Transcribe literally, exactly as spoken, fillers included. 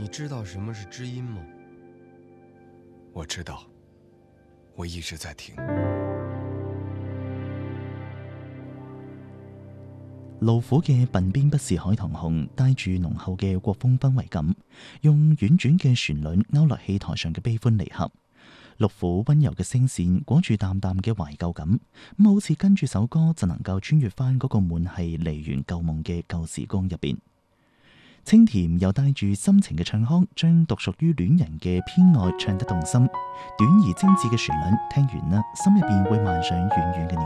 你知道什麼是知音嗎？ 我知道，我一直在聽。 路虎嘅鬢邊不是海棠紅，帶住濃厚嘅國風氛圍感，用婉轉嘅旋律勾勒起台上嘅悲歡離合。六虎溫柔嘅聲線裹住淡淡嘅懷舊感，咁好似跟住首歌就能夠穿越翻嗰個滿係梨園舊夢嘅舊時光入邊。清甜又帶住深情嘅唱腔，將獨屬於戀人嘅偏愛唱得動心。短而精緻嘅旋律聽完啦，心入邊會漫上遠遠嘅